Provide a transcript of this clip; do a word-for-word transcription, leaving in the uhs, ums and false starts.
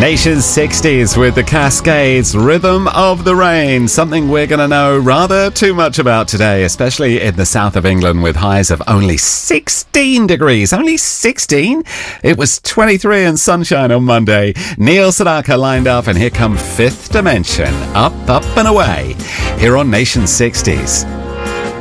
Nation's sixties with the Cascades, Rhythm of the Rain, something we're going to know rather too much about today, especially in the south of England with highs of only sixteen degrees. Only sixteen? It was twenty-three and sunshine on Monday. Neil Sedaka lined up, and here come Fifth Dimension, Up, Up and Away, here on Nation's sixties.